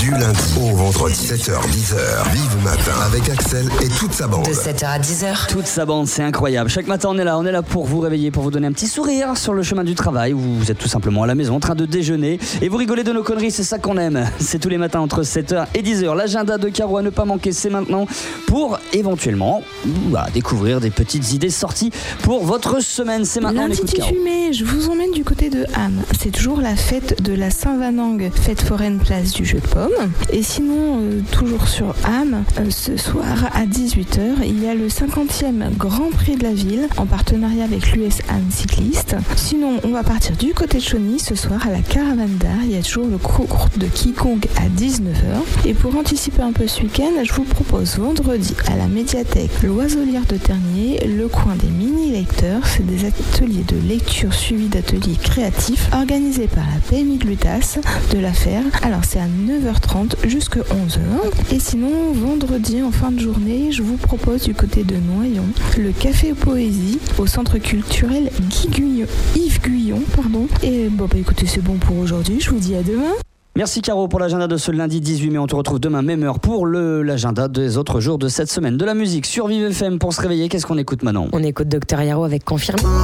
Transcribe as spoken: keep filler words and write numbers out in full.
Du lundi au vendredi, sept heures dix heures, Vive Matin avec Axel et toute sa bande. De sept heures à dix heures. Toute sa bande, c'est incroyable. Chaque matin, on est là, on est là pour vous réveiller, pour vous donner un petit sourire sur le chemin du travail où vous êtes tout simplement à la maison en train de déjeuner et vous rigolez de nos conneries, c'est ça qu'on aime. C'est tous les matins entre sept heures et dix heures. L'agenda de Caro à ne pas manquer, c'est maintenant pour éventuellement bah, découvrir des petites idées sorties pour votre semaine. C'est maintenant, on Lundi écoute Caro. dix-huit mai, je vous emmène du côté de Ham. C'est toujours la fête de la Saint-Vanang, fête foraine place du jeu de pommes. Et sinon, euh, toujours sur Ham, euh, ce soir à dix-huit heures, il y a le cinquantième Grand Prix de la ville en partenariat avec l'U S Ham Cycliste. Sinon, on va partir du côté de Chauny ce soir à la Caravane d'Art. Il y a toujours le concours de Qigong à dix-neuf heures. Et pour anticiper un peu ce week-end, je vous propose vendredi à la médiathèque L'Oiselière de Ternier, le coin des mini-lecteurs. C'est des ateliers de lecture suivis d'ateliers créatifs organisés par la P M I Glutas de la Fer. Alors c'est à neuf heures trente jusqu'à onze heures. Et sinon, vendredi en fin de journée, je vous propose du côté de Noyon le Café Poésie au centre culturel Guy Guyon, Yves Guyon. Pardon. Et bon bah écoutez, c'est bon pour aujourd'hui, je vous dis à demain. Merci Caro pour l'agenda de ce lundi dix-huit mai. On te retrouve demain même heure pour le, l'agenda des autres jours de cette semaine. De la musique sur Vive F M pour se réveiller. Qu'est-ce qu'on écoute maintenant ? On écoute Docteur Yaro avec Confirme.